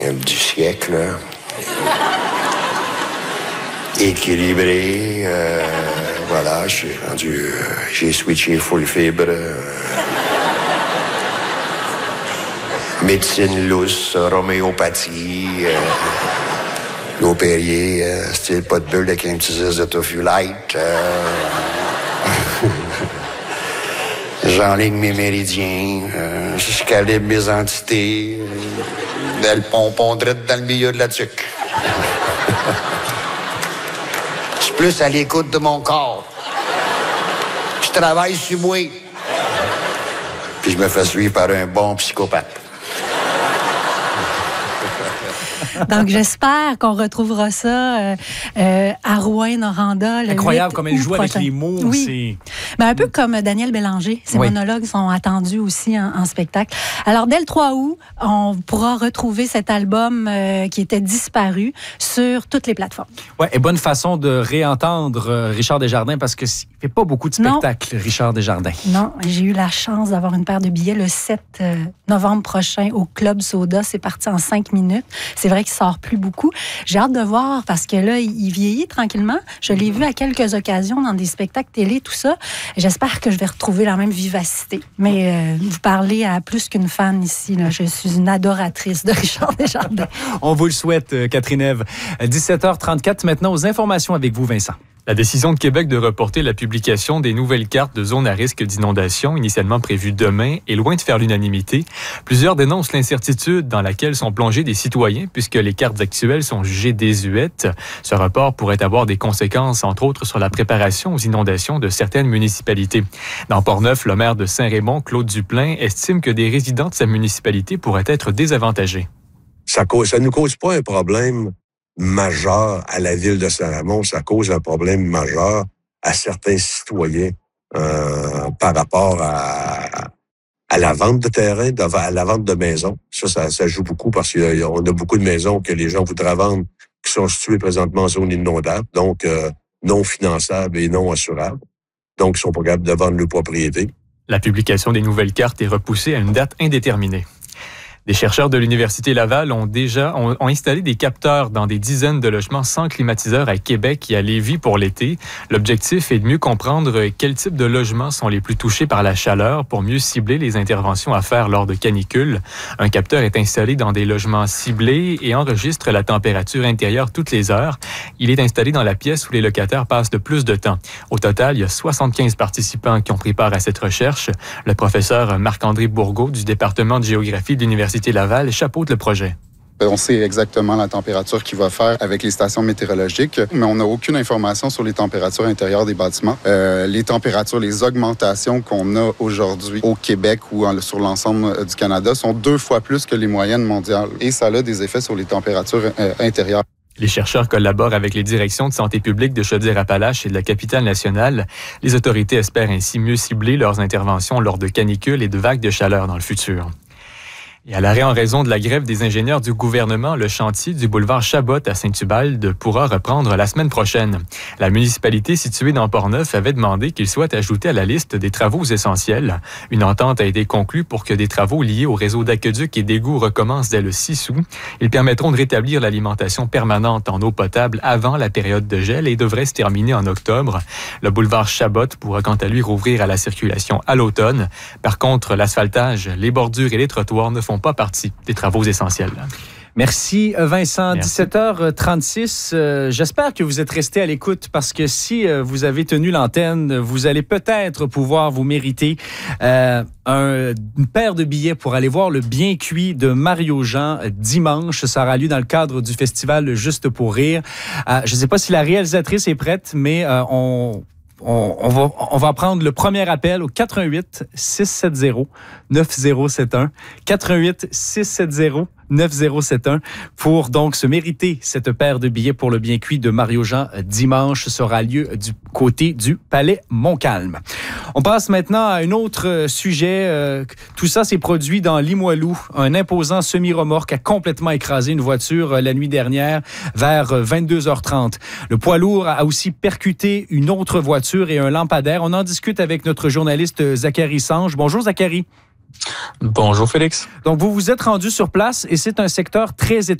Du siècle. Équilibré. Voilà, je suis rendu... j'ai switché full fibre. Médecine lousse, homéopathie. L'eau Perrier, style pas de bulle avec un petit zeste de tofu light. J'enligne mes méridiens. Je calibre mes entités. Le pompon drette dans le milieu de la tuque. Je suis plus à l'écoute de mon corps. Je travaille sur moi. Puis je me fais suivre par un bon psychopathe. Donc, j'espère qu'on retrouvera ça à Rouyn-Noranda. Incroyable comme elle joue avec les mots. Oui. Ben, un peu comme Daniel Bélanger. Ses monologues sont attendus aussi en spectacle. Alors, dès le 3 août, on pourra retrouver cet album qui était disparu sur toutes les plateformes. Oui, et bonne façon de réentendre Richard Desjardins parce qu'il ne fait pas beaucoup de spectacles, Richard Desjardins. Non, j'ai eu la chance d'avoir une paire de billets le 7 novembre prochain au Club Soda. C'est parti en 5 minutes. C'est vrai qu'il sort plus beaucoup. J'ai hâte de voir parce que là, il vieillit tranquillement. Je l'ai vu à quelques occasions dans des spectacles télé, tout ça. J'espère que je vais retrouver la même vivacité. Mais vous parlez à plus qu'une fan ici. Là. Je suis une adoratrice de Richard Desjardins. On vous le souhaite, Catherine Ève. 17h34, maintenant aux informations avec vous, Vincent. La décision de Québec de reporter la publication des nouvelles cartes de zones à risque d'inondation, initialement prévues demain, est loin de faire l'unanimité. Plusieurs dénoncent l'incertitude dans laquelle sont plongés des citoyens puisque les cartes actuelles sont jugées désuètes. Ce report pourrait avoir des conséquences, entre autres, sur la préparation aux inondations de certaines municipalités. Dans Portneuf, le maire de Saint-Raymond, Claude Duplain, estime que des résidents de sa municipalité pourraient être désavantagés. Ça ne nous cause pas un problème majeur à la ville de Saint-Raymond, ça cause un problème majeur à certains citoyens par rapport à la vente de terrain, à la vente de maisons. Ça joue beaucoup parce qu'on a beaucoup de maisons que les gens voudraient vendre qui sont situées présentement en zone inondable, donc non finançables et non assurables. Donc, ils sont pas capables de vendre leur propriété. La publication des nouvelles cartes est repoussée à une date indéterminée. Des chercheurs de l'Université Laval ont installé des capteurs dans des dizaines de logements sans climatiseur à Québec et à Lévis pour l'été. L'objectif est de mieux comprendre quels types de logements sont les plus touchés par la chaleur pour mieux cibler les interventions à faire lors de canicules. Un capteur est installé dans des logements ciblés et enregistre la température intérieure toutes les heures. Il est installé dans la pièce où les locataires passent le plus de temps. Au total, il y a 75 participants qui ont pris part à cette recherche. Le professeur Marc-André Bourgault du département de géographie de l'Université Laval chapeaute le projet. On sait exactement la température qu'il va faire avec les stations météorologiques, mais on n'a aucune information sur les températures intérieures des bâtiments. Les températures, les augmentations qu'on a aujourd'hui au Québec ou sur l'ensemble du Canada sont 2 fois plus que les moyennes mondiales. Et ça a des effets sur les températures intérieures. Les chercheurs collaborent avec les directions de santé publique de Chaudière-Appalaches et de la Capitale-Nationale. Les autorités espèrent ainsi mieux cibler leurs interventions lors de canicules et de vagues de chaleur dans le futur. Et à l'arrêt en raison de la grève des ingénieurs du gouvernement, le chantier du boulevard Chabot à Saint-Ubalde pourra reprendre la semaine prochaine. La municipalité située dans Portneuf avait demandé qu'il soit ajouté à la liste des travaux essentiels. Une entente a été conclue pour que des travaux liés au réseau d'aqueduc et d'égouts recommencent dès le 6 août. Ils permettront de rétablir l'alimentation permanente en eau potable avant la période de gel et devraient se terminer en octobre. Le boulevard Chabot pourra quant à lui rouvrir à la circulation à l'automne. Par contre, l'asphaltage, les bordures et les trottoirs ne font pas partie des travaux essentiels. Merci Vincent. Merci. 17h36. J'espère que vous êtes resté à l'écoute parce que si vous avez tenu l'antenne, vous allez peut-être pouvoir vous mériter une paire de billets pour aller voir le Bien cuit de Mario Jean dimanche. Ça aura lieu dans le cadre du festival Juste pour rire. Je ne sais pas si la réalisatrice est prête, mais on va prendre le premier appel au 88 670 9071. 88 670 9071 pour donc se mériter cette paire de billets pour le Bien cuit de Mario Jean dimanche. Ça aura lieu du côté du Palais Montcalm. On passe maintenant à un autre sujet. Tout ça s'est produit dans Limoilou. Un imposant semi-remorque a complètement écrasé une voiture la nuit dernière vers 22h30. Le poids lourd a aussi percuté une autre voiture et un lampadaire. On en discute avec notre journaliste Zachary Sange. Bonjour Zachary. Bonjour Félix. Donc, vous vous êtes rendu sur place et c'est un secteur très